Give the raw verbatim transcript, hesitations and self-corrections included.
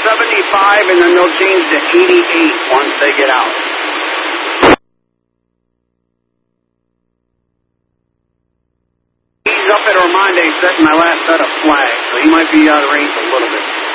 seventy-five, and then they'll change to eighty-eight once they get out. He's up at Ormonde setting my last set of flags, so he might be out of range a little bit.